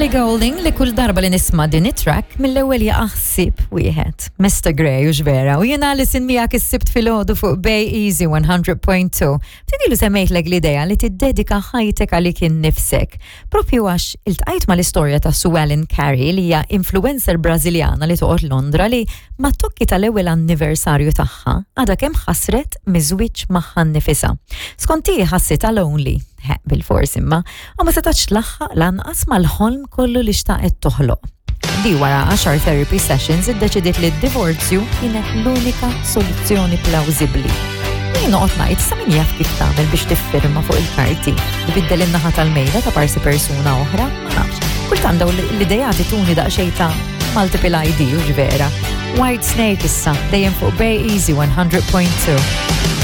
Ellie Goulding li kull darba li nisma' din it-track mill-ewwel jaħsib wieħed. Mr. Grey u ġvera u jiena li sinmijak is-sibt fil-ħodu fuq Bay Easy 100.2. Tidilu semmejtlek l-idea li tiddedika ħajtek għalik innifsek. Propju għax iltqajt mal-istorja ta' Sue Ellen Carey li hija influencer Brażiljana li toqgħod Londra li ma tokki tal-ewwel anniversarju tagħha għadha kemm ħasret miżwieġ magħha nnifisha. Skonti ħassitha lonely. Bil-fors imma, u ma setax laħħaq lanqas mal-ħolm kollu li xtaqet toħloq. Di wara 10 therapy sessions iddeċidiet li d-divorzju kienet l-unika soluzzjoni plawzibbli. Jien noqgħod ngħid sa min jaf kif tagħmel biex tiffirma fuq il-karti. Tbiddel in-naħa tal-mejda ta' parsi persuna oħra, ma nafx. Kultant daw l-idejati tuni daqsxejn ta' multiple ID u ġvera. White Snake issa dejjem fuq Bay Easy 100.2.